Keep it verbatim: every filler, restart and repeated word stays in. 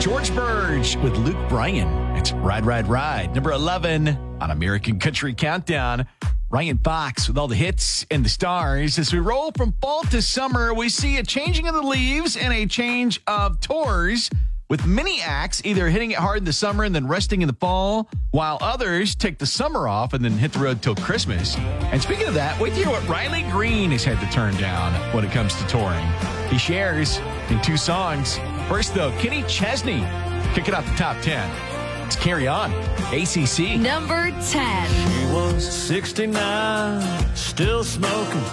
George Burge with Luke Bryan. It's Ride, Ride, Ride. Number eleven on American Country Countdown. Ryan Fox with all the hits and the stars. As we roll from fall to summer, we see a changing of the leaves and a change of tours, with many acts either hitting it hard in the summer and then resting in the fall, while others take the summer off and then hit the road till Christmas. And speaking of that, wait to hear what Riley Green has had to turn down when it comes to touring. He shares in two songs. First, though, Kenny Chesney kicking off the top ten. Let's carry on. A C C. Number ten. She was sixty-nine, still smoking